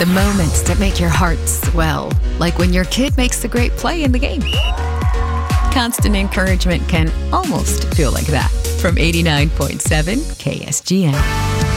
The moments that make your heart swell, like when your kid makes a great play in the game. Constant encouragement can almost feel like that. From 89.7 KSGN.